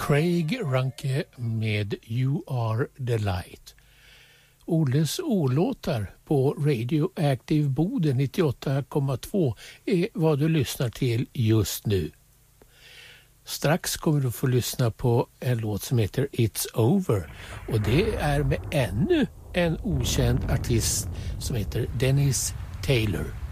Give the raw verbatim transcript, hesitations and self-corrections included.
Craig Ranke med You Are The Light. Olles olåtar på Radioactive Boden nittioåtta komma två är vad du lyssnar till just nu. Strax kommer du få lyssna på en låt som heter It's Over, och det är med ännu en okänd artist som heter Dennis Taylor.